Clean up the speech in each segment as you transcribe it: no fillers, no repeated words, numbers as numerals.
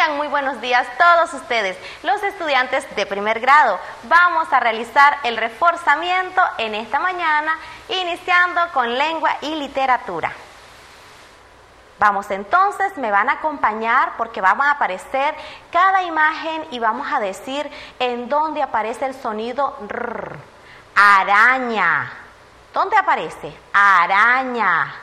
Tengan muy buenos días todos ustedes, los estudiantes de primer grado. Vamos a realizar el reforzamiento en esta mañana, iniciando con lengua y literatura. Vamos entonces, me van a acompañar porque vamos a aparecer cada imagen y vamos a decir en dónde aparece el sonido R. Araña. ¿Dónde aparece? Araña.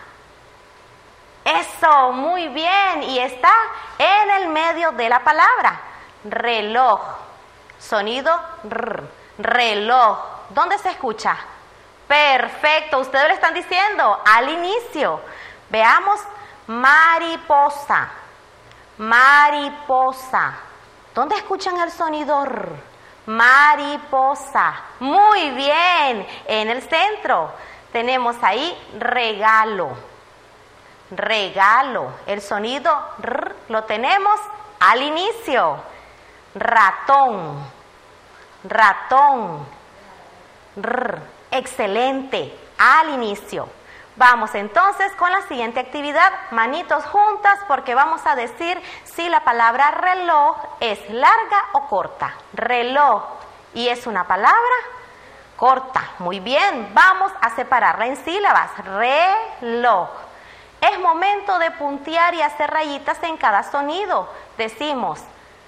Eso, muy bien. Y está en el medio de la palabra. Reloj. Sonido R. Reloj. ¿Dónde se escucha? Perfecto. Ustedes lo están diciendo al inicio. Veamos. Mariposa. Mariposa. ¿Dónde escuchan el sonido R? Mariposa. Muy bien. En el centro tenemos ahí regalo. Regalo. El sonido R lo tenemos al inicio. Ratón. Ratón. R. Excelente. Al inicio. Vamos entonces con la siguiente actividad. Manitos juntas porque vamos a decir si la palabra reloj es larga o corta. Reloj. ¿Y es una palabra? Corta. Muy bien. Vamos a separarla en sílabas. Reloj. Es momento de puntear y hacer rayitas en cada sonido. Decimos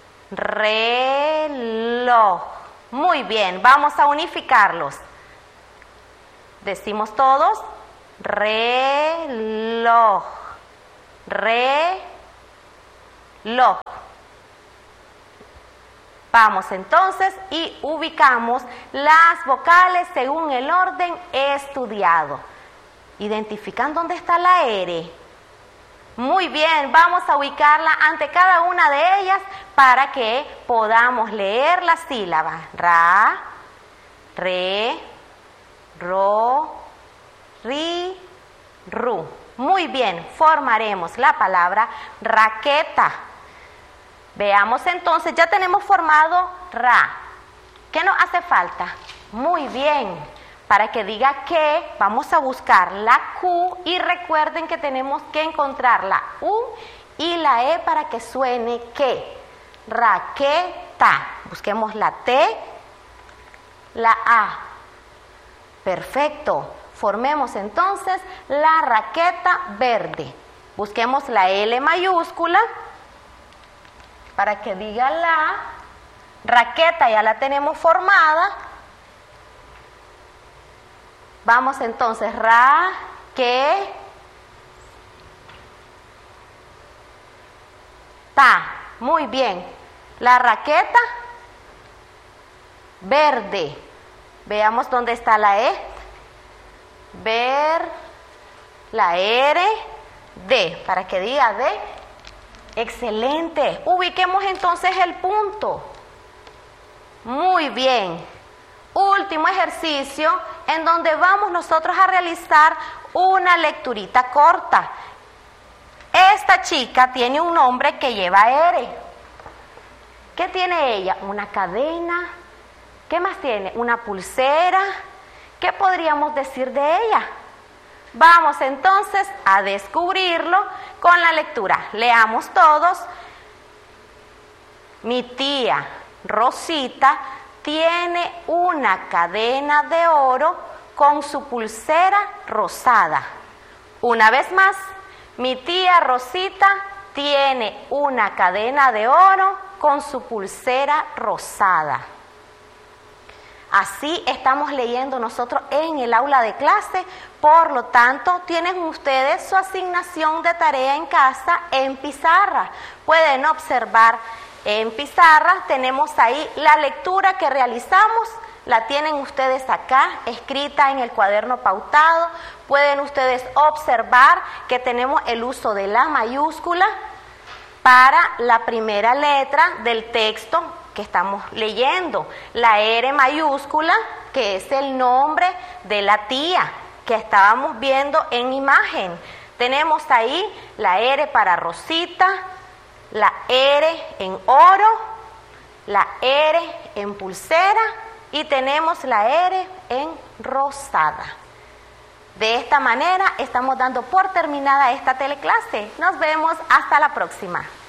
reloj. Muy bien, vamos a unificarlos. Decimos todos reloj. Reloj. Vamos entonces y ubicamos las vocales según el orden estudiado. Identifican dónde está la R. Muy bien, vamos a ubicarla ante cada una de ellas para que podamos leer las sílabas. Ra, re, ro, ri, ru. Muy bien, formaremos la palabra raqueta. Veamos entonces, ya tenemos formado ra. ¿Qué nos hace falta? Muy bien. Para que diga que, vamos a buscar la Q y recuerden que tenemos que encontrar la U y la E para que suene que. Raqueta. Busquemos la T, la A. Perfecto. Formemos entonces la raqueta verde. Busquemos la L mayúscula para que diga la raqueta, ya la tenemos formada. Vamos entonces, ta. Muy bien. La raqueta verde. Veamos dónde está la E. Ver, la R, D, para que diga D. Excelente. Ubiquemos entonces el punto. Muy bien. Último ejercicio en donde vamos nosotros a realizar una lecturita corta. Esta chica tiene un nombre que lleva R. ¿Qué tiene ella? Una cadena. ¿Qué más tiene? Una pulsera. ¿Qué podríamos decir de ella? Vamos entonces a descubrirlo con la lectura. Leamos todos. Mi tía Rosita tiene una cadena de oro con su pulsera rosada. Una vez más, mi tía Rosita tiene una cadena de oro con su pulsera rosada. Así estamos leyendo nosotros en el aula de clase, por lo tanto, tienen ustedes su asignación de tarea en casa en pizarra. Pueden observar en pizarra, tenemos ahí la lectura que realizamos, la tienen ustedes acá, escrita en el cuaderno pautado. Pueden ustedes observar que tenemos el uso de la mayúscula para la primera letra del texto que estamos leyendo. La R mayúscula, que es el nombre de la tía que estábamos viendo en imagen. Tenemos ahí la R para Rosita, la R en oro, la R en pulsera y tenemos la R en rosada. De esta manera estamos dando por terminada esta teleclase. Nos vemos hasta la próxima.